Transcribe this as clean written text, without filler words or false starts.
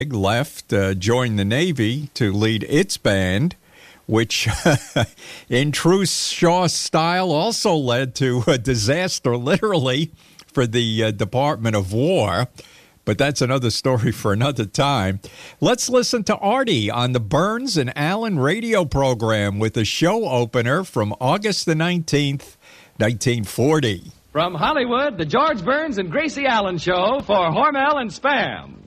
left, joined the Navy to lead its band, which in true Shaw style also led to a disaster, literally, for the Department of War. But that's another story for another time. Let's listen to Artie on the Burns and Allen radio program with a show opener from August the 19th, 1940. From Hollywood, the George Burns and Gracie Allen Show for Hormel and Spam.